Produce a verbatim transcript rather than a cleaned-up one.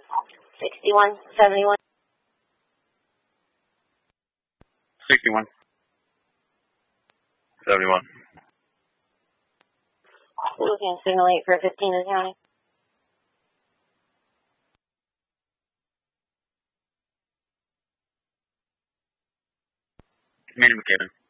sixty-one seventy-one. sixty-one seventy-one. Looking signal eight for fifteen in the county. Commander McKibben.